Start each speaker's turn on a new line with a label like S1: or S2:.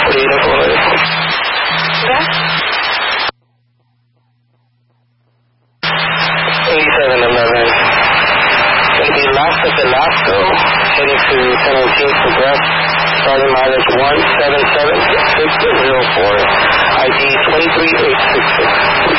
S1: 8711. Going to be last at the Lasco, heading to San Joaquin Progress, starting mileage 177604, ID 23866.